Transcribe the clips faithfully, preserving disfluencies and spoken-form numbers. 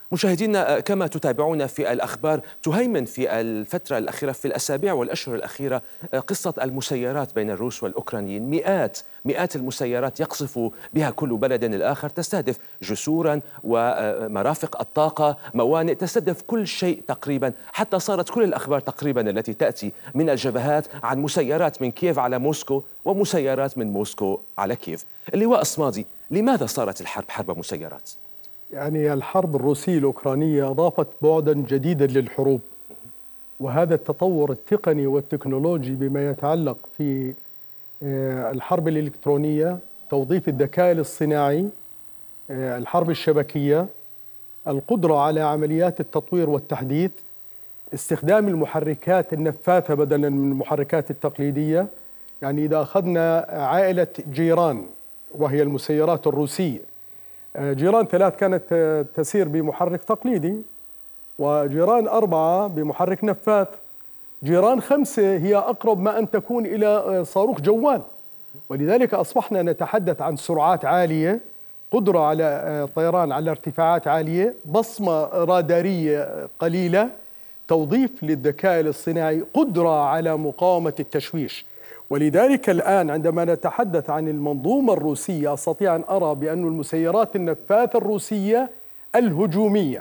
مشاهدينا، كما تتابعون في الأخبار، تهيمن في الفترة الأخيرة في الأسابيع والأشهر الأخيرة قصة المسيرات بين الروس والأوكرانيين. مئات مئات المسيرات يقصف بها كل بلد الآخر، تستهدف جسورا ومرافق الطاقة، موانئ، تستهدف كل شيء تقريبا. حتى صارت كل الأخبار تقريبا التي تأتي من الجبهات عن مسيرات من كييف على موسكو ومسيرات من موسكو على كييف. اللواء الصمادي، لماذا صارت الحرب حرب مسيرات؟ يعني الحرب الروسية الأوكرانية أضافت بعدا جديدا للحروب، وهذا التطور التقني والتكنولوجي بما يتعلق في الحرب الإلكترونية، توظيف الذكاء الاصطناعي، الحرب الشبكية، القدرة على عمليات التطوير والتحديث، استخدام المحركات النفاثة بدلا من المحركات التقليدية. يعني إذا أخذنا عائلة جيران وهي المسيرات الروسية، جيران ثلاث كانت تسير بمحرك تقليدي، وجيران أربعة بمحرك نفاث، جيران خمسة هي أقرب ما أن تكون إلى صاروخ جوال. ولذلك أصبحنا نتحدث عن سرعات عالية، قدرة على طيران على ارتفاعات عالية، بصمة رادارية قليلة، توظيف للذكاء الاصطناعي، قدرة على مقاومة التشويش. ولذلك الآن عندما نتحدث عن المنظومة الروسية، أستطيع أن أرى بأن المسيرات النفاثة الروسية الهجومية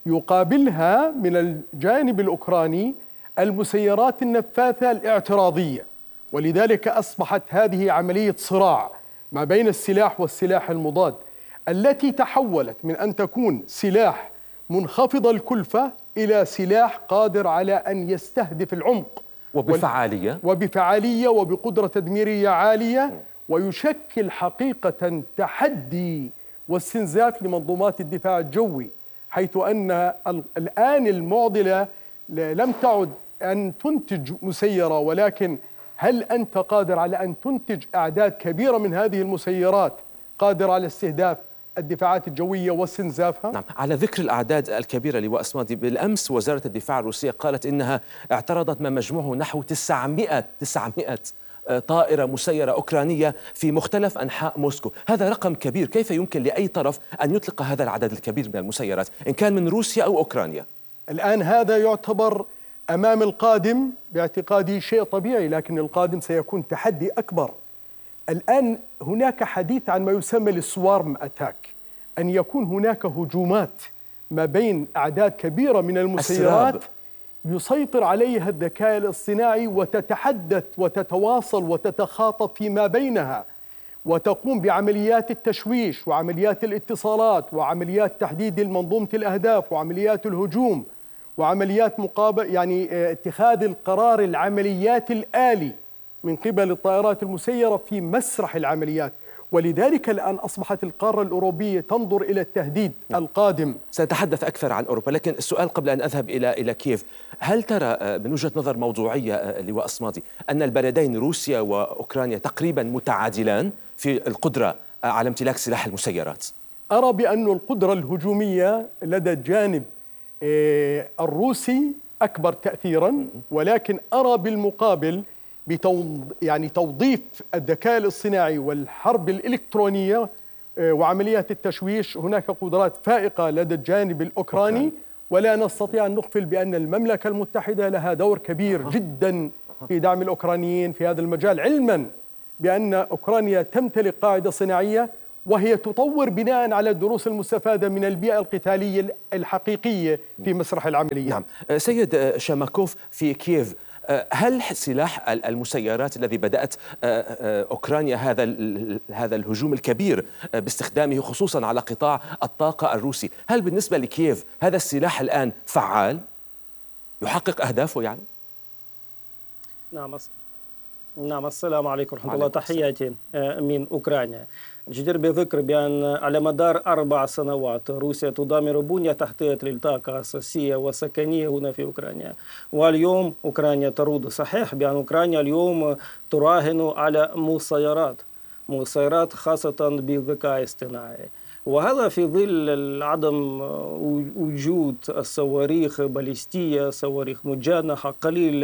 يقابلها من الجانب الأوكراني المسيرات النفاثة الاعتراضية. ولذلك أصبحت هذه عملية صراع ما بين السلاح والسلاح المضاد، التي تحولت من أن تكون سلاح منخفض الكلفة إلى سلاح قادر على أن يستهدف العمق وبفعالية وبفعالية وبقدرة تدميرية عالية، ويشكل حقيقة تحدي واستنزاف لمنظومات الدفاع الجوي، حيث أن الآن المعضلة لم تعد أن تنتج مسيرة، ولكن هل أنت قادر على أن تنتج أعداد كبيرة من هذه المسيرات قادر على استهداف الدفاعات الجوية واستنزافها؟ نعم، على ذكر الأعداد الكبيرة لواء صمادي، بالأمس وزارة الدفاع الروسية قالت إنها اعترضت ما مجموعه نحو تسعمئة تسعمئة طائرة مسيرة أوكرانية في مختلف أنحاء موسكو. هذا رقم كبير، كيف يمكن لأي طرف أن يطلق هذا العدد الكبير من المسيرات إن كان من روسيا أو أوكرانيا؟ الآن هذا يعتبر أمام القادم باعتقادي شيء طبيعي، لكن القادم سيكون تحدي أكبر. الآن هناك حديث عن ما يسمى السوارم أتاك، أن يكون هناك هجومات ما بين أعداد كبيرة من المسيرات السراب. يسيطر عليها الذكاء الاصطناعي وتتحدث وتتواصل وتتخاطب فيما بينها، وتقوم بعمليات التشويش وعمليات الاتصالات وعمليات تحديد منظومة الأهداف وعمليات الهجوم وعمليات مقابل، يعني اتخاذ القرار العمليات الآلي من قبل الطائرات المسيرة في مسرح العمليات. ولذلك الآن أصبحت القارة الأوروبية تنظر إلى التهديد القادم. سنتحدث أكثر عن أوروبا، لكن السؤال قبل أن أذهب إلى إلى كييف، هل ترى من وجهة نظر موضوعية لواء صمادي أن البلدين روسيا وأوكرانيا تقريبا متعادلان في القدرة على امتلاك سلاح المسيرات؟ أرى بأن القدرة الهجومية لدى الجانب الروسي أكبر تأثيرا، ولكن أرى بالمقابل يعني توظيف الذكاء الاصطناعي والحرب الإلكترونية وعمليات التشويش هناك قدرات فائقة لدى الجانب الأوكراني. ولا نستطيع أن نغفل بأن المملكة المتحدة لها دور كبير جدا في دعم الأوكرانيين في هذا المجال، علما بأن أوكرانيا تمتلك قاعدة صناعية وهي تطور بناء على الدروس المستفادة من البيئة القتالية الحقيقية في مسرح العملية. نعم. سيد شاماكوف، في كييف هل سلاح المسيرات الذي بدأت أوكرانيا هذا هذا الهجوم الكبير باستخدامه خصوصا على قطاع الطاقة الروسي، هل بالنسبة لكييف هذا السلاح الآن فعال يحقق أهدافه يعني؟ نعم نعم السلام عليكم ورحمة الله. تحياتي من أوكرانيا. جدير بذكر بأن على مدار أربع سنوات روسيا تدمر بنية تحتية للطاقة أساسية وسكنية هنا في أوكرانيا، واليوم أوكرانيا ترد. صحيح بأن أوكرانيا اليوم تراهن على مسيرات مسيرات خاصة بالذكاء الاصطناعي، وهذا في ظل عدم وجود الصواريخ باليستية، صواريخ مجنحة، قليل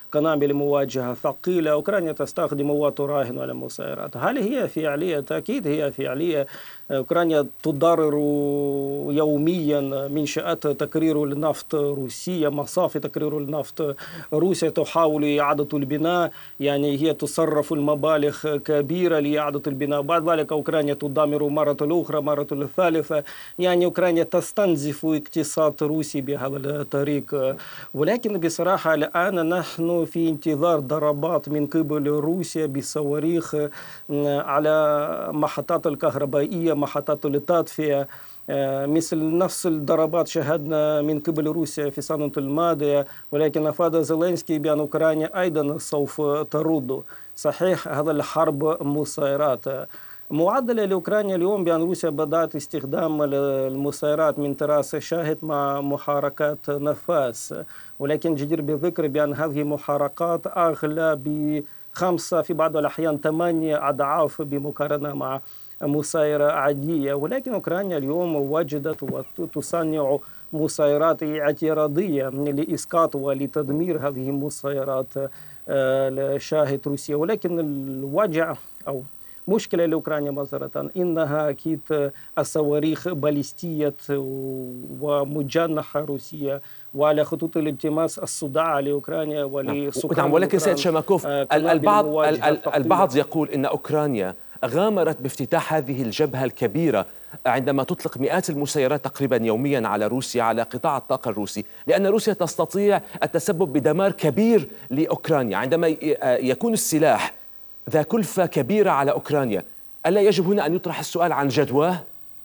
قنابل مواجهة ثقيلة. أوكرانيا تستخدم وتراهن على المسيرات. هل هي فعلية؟ تأكيد هي فعلية. أوكرانيا تضرر يوميا منشآت تكرير النفط روسية، مصافي تكرير النفط. روسيا تحاول إعادة البناء، يعني هي تصرف المبالغ كبيرة لإعادة البناء. بعد ذلك أوكرانيا تدمر مرة أخرى، مرة الثالثة. يعني أوكرانيا تستنزف اقتصاد روسي بهذا الطريق. ولكن بصراحة الآن نحن في انتظار ضربات من قبل روسيا بالصواريخ على محطات الكهربائية، محطات التدفئة، مثل نفس الضربات شاهدنا من قبل روسيا في السنة الماضية. ولكن أفاد زيلينسكي بأن أوكرانيا أيضا سوف ترد. صحيح هذا الحرب مسيرات. معدل لأوكرانيا اليوم بأن روسيا بدأت استخدام المسيرات من طراز شاهد مع محركات نفاث، ولكن جدير بالذكر بأن هذه المحركات أغلى بخمسة في بعض الأحيان ثمانية أضعاف بمقارنة مع مسيرة عادية. ولكن أوكرانيا اليوم وجدت وتصنع مسيرات اعتراضية لإسقاط ولتدمير هذه المسيرات شاهد روسيا. ولكن الوجع أو مشكلة لأوكرانيا معذرة إنها أكيد الصواريخ باليستية ومجنحة روسية، وعلى خطوط الالتماس الصداع لأوكرانيا ولسكان. نعم، ولكن سيد شماكوف، البعض البعض يقول إن أوكرانيا غامرت بافتتاح هذه الجبهة الكبيرة عندما تطلق مئات المسيرات تقريبا يوميا على روسيا، على قطاع الطاقة الروسي، لأن روسيا تستطيع التسبب بدمار كبير لأوكرانيا. عندما يكون السلاح ذا كلفة كبيرة على أوكرانيا، ألا يجب هنا أن يطرح السؤال عن جدواه؟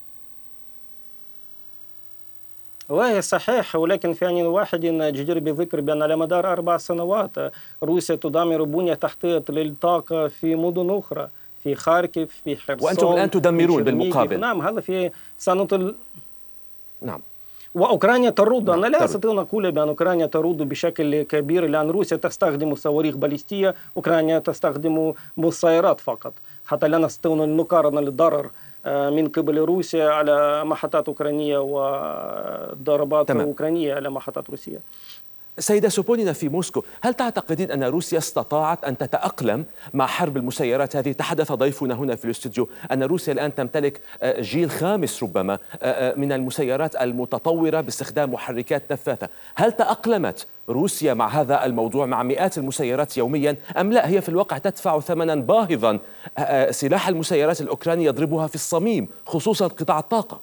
وهي صحيح، ولكن في آن واحد جدير بالذكر بأن على مدار أربع سنوات روسيا تدمر بنية تحتية للطاقة في مدن أخرى، في خاركيف، في حرسون، وأنتم الآن تدمرون بالمقابل. نعم، هذا في سنة ال... نعم. وأوكرانيا ترد. نعم. أنا لا أستطيع أن أقول بأن أوكرانيا ترد بشكل كبير، لأن روسيا تستخدم صواريخ باليستية، أوكرانيا تستخدم مسيرات فقط. حتى لا نستطيع أن نقارن الضرر من قبل روسيا على محطات أوكرانية وضربات تمام. أوكرانية على محطات روسية. سيدة سوبونينا في موسكو، هل تعتقدين أن روسيا استطاعت أن تتأقلم مع حرب المسيرات هذه؟ تحدث ضيفنا هنا في الاستوديو أن روسيا الآن تمتلك جيل خامس ربما من المسيرات المتطورة باستخدام محركات نفاثة. هل تأقلمت روسيا مع هذا الموضوع، مع مئات المسيرات يوميا، أم لا هي في الواقع تدفع ثمنا باهظا؟ سلاح المسيرات الأوكراني يضربها في الصميم، خصوصا قطاع الطاقة.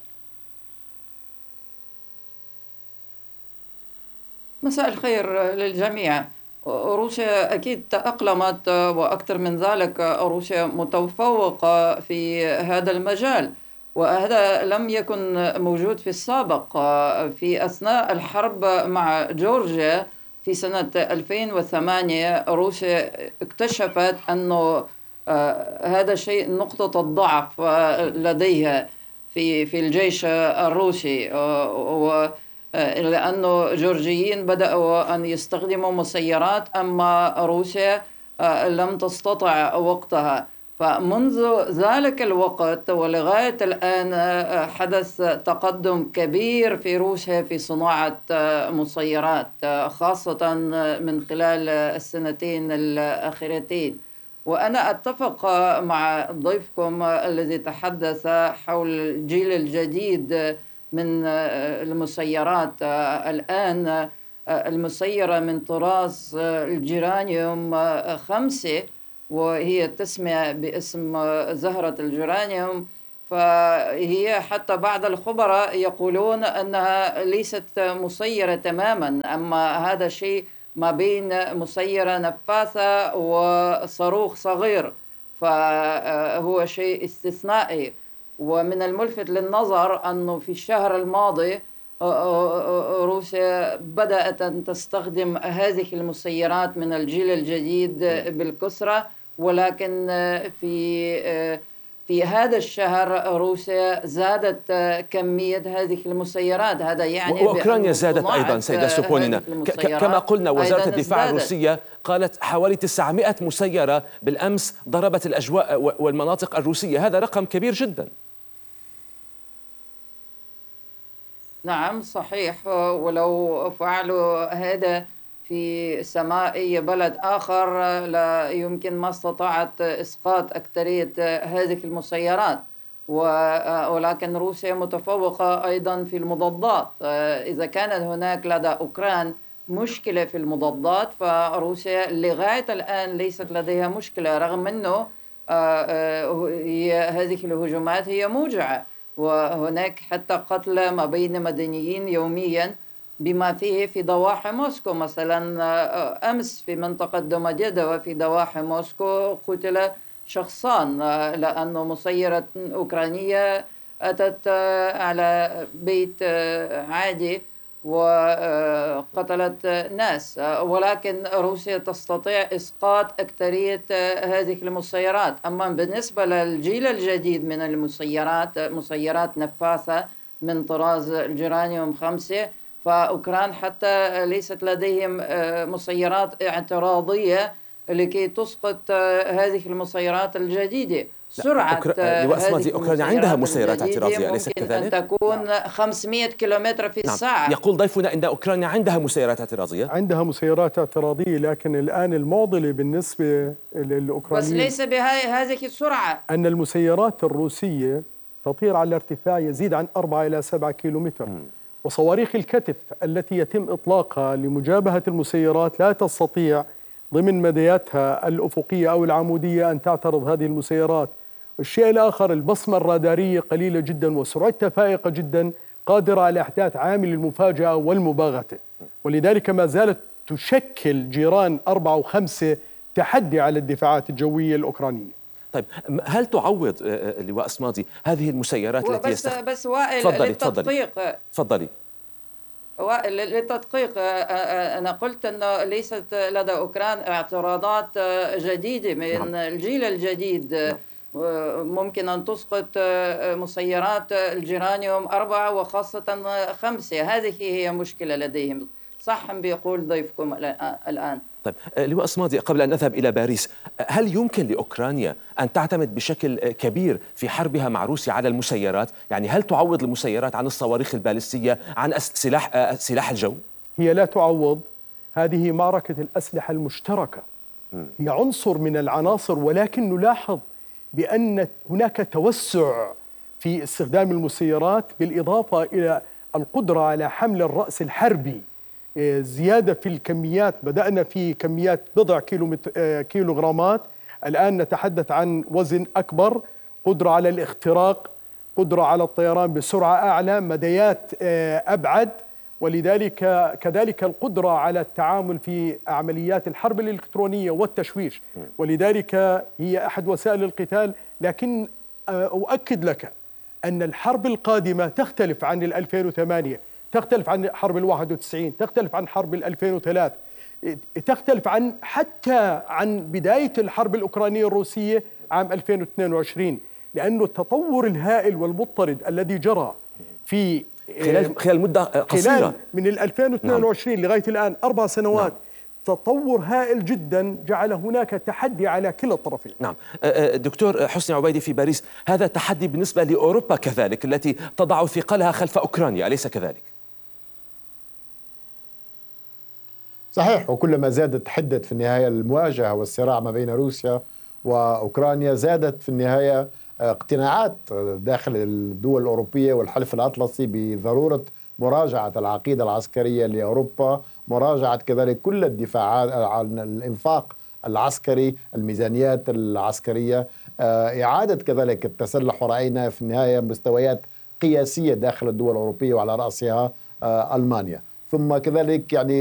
مساء الخير للجميع. روسيا أكيد تأقلمت، وأكثر من ذلك روسيا متفوقة في هذا المجال، وهذا لم يكن موجود في السابق. في أثناء الحرب مع جورجيا في سنة ألفين وثمانية روسيا اكتشفت أنه هذا شيء نقطة الضعف لديها في في الجيش الروسي، و لأنه الجورجيين بدأوا أن يستخدموا مسيرات، أما روسيا لم تستطع وقتها. فمنذ ذلك الوقت ولغاية الآن حدث تقدم كبير في روسيا في صناعة مسيرات، خاصة من خلال السنتين الأخيرتين. وأنا أتفق مع ضيفكم الذي تحدث حول الجيل الجديد من المسيرات. الآن المسيرة من طراز الجيرانيوم خمسة، وهي تسمى باسم زهرة الجيرانيوم، فهي حتى بعض الخبراء يقولون أنها ليست مسيرة تماما، أما هذا شيء ما بين مسيرة نفاثة وصاروخ صغير، فهو شيء استثنائي. ومن الملفت للنظر أنه في الشهر الماضي روسيا بدأت أن تستخدم هذه المسيرات من الجيل الجديد بالكثرة، ولكن في في هذا الشهر روسيا زادت كمية هذه المسيرات. هذا يعني وأوكرانيا زادت أيضا سيدة سوبونينا، كما قلنا وزارة الدفاع الروسية قالت حوالي تسعمائة مسيرة بالأمس ضربت الأجواء والمناطق الروسية. هذا رقم كبير جدا. نعم صحيح، ولو فعلوا هذا في في سماء أي بلد آخر لا يمكن ما استطاعت إسقاط أكثرية هذه المسيرات. ولكن روسيا متفوقة أيضا في المضادات. إذا كانت هناك لدى أوكران مشكلة في المضادات، فروسيا لغاية الآن ليست لديها مشكلة، رغم أنه هي هذه الهجومات هي موجعة، وهناك حتى قتلى ما بين مدنيين يوميا، بما فيه في ضواحي موسكو. مثلا أمس في منطقة دوموديدوvo في ضواحي موسكو قتل شخصان لأنه مسيرة أوكرانية أتت على بيت عادي وقتلت ناس. ولكن روسيا تستطيع إسقاط أكثرية هذه المسيرات. أما بالنسبة للجيل الجديد من المسيرات، مسيرات نفاثة من طراز الجرانيوم خمسة، فأوكران حتى ليست لديهم مسيرات اعتراضية لكي تسقط هذه المسيرات الجديدة. سرعة أكرا... هذه أوكرانيا عندها مسيرات اعتراضية أليس كذلك؟ أن تكون نعم. خمسمائة كيلومتر في نعم. الساعة. يقول ضيفنا أن أوكرانيا عندها مسيرات اعتراضية. عندها مسيرات اعتراضية، لكن الآن المعضلة بالنسبة للأوكرانيين بس ليس بهذه السرعة. أن المسيرات الروسية تطير على ارتفاع يزيد عن أربعة إلى سبعة كيلومتر، م. وصواريخ الكتف التي يتم إطلاقها لمجابهة المسيرات لا تستطيع ضمن مدياتها الأفقية أو العمودية أن تعترض هذه المسيرات. الشيء الآخر، البصمة الرادارية قليلة جدا وسرعتها فائقة جدا، قادرة على إحداث عامل المفاجأة والمباغتة، ولذلك ما زالت تشكل جيران أربعة وخمسة تحدي على الدفاعات الجوية الأوكرانية. طيب هل تعوض لواء صمادي هذه المسيرات التي بس يستخدم؟ بس وائل تفضلي للتدقيق تفضلي وائل للتدقيق أنا قلت أنه ليست لدى أوكران اعتراضات جديدة من نعم. الجيل الجديد نعم. ممكن أن تسقط مسيرات الجرانيوم أربعة وخاصة خمسة. هذه هي مشكلة لديهم، صح بيقول ضيفكم الآن. طيب لواء صمادي، قبل أن نذهب إلى باريس، هل يمكن لأوكرانيا أن تعتمد بشكل كبير في حربها مع روسيا على المسيرات؟ يعني هل تعوض المسيرات عن الصواريخ البالستية، عن سلاح سلاح الجو؟ هي لا تعوض. هذه معركة الأسلحة المشتركة، هي عنصر من العناصر، ولكن نلاحظ بأن هناك توسع في استخدام المسيرات، بالإضافة إلى القدرة على حمل الرأس الحربي، زيادة في الكميات. بدأنا في كميات بضع كيلو كيلوغرامات، الآن نتحدث عن وزن أكبر، قدرة على الاختراق، قدرة على الطيران بسرعة أعلى، مديات أبعد، ولذلك كذلك القدرة على التعامل في عمليات الحرب الإلكترونية والتشويش، ولذلك هي أحد وسائل القتال. لكن أؤكد لك أن الحرب القادمة تختلف عن ألفين وثمانية، تختلف عن حرب الواحد وتسعين، تختلف عن حرب ألفين وثلاثة، تختلف عن حتى عن بداية الحرب الأوكرانية الروسية عام ألفين واثنين وعشرين، لأنه التطور الهائل والمضطرد الذي جرى في خلال خلال مدة قصيرة، خلال من ألفين واثنين وعشرين نعم. لغاية الآن أربع سنوات، نعم. تطور هائل جدا جعل هناك تحدي على كلا الطرفين. نعم دكتور حسني عبيدي في باريس، هذا تحدي بالنسبة لأوروبا كذلك التي تضع ثقلها خلف أوكرانيا، أليس كذلك؟ صحيح، وكلما زادت حدة في النهاية المواجهة والصراع ما بين روسيا وأوكرانيا، زادت في النهاية اقتناعات داخل الدول الأوروبية والحلف الأطلسي بضرورة مراجعة العقيدة العسكرية لأوروبا، مراجعة كذلك كل الدفاعات عن الإنفاق العسكري، الميزانيات العسكرية، إعادة كذلك التسلح. ورأينا في النهاية مستويات قياسية داخل الدول الأوروبية وعلى رأسها ألمانيا، ثم كذلك يعني